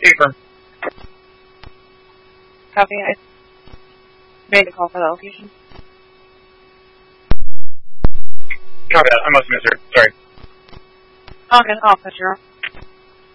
Paper. Copy. I made a call for the location. Copy that. I must have missed her. Sorry. Okay, I'll put you on.